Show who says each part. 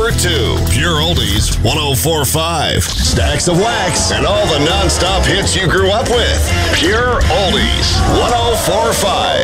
Speaker 1: number 2. Pure Oldies 1045. Stacks of wax and all the non-stop hits you grew up with. Pure Oldies 1045.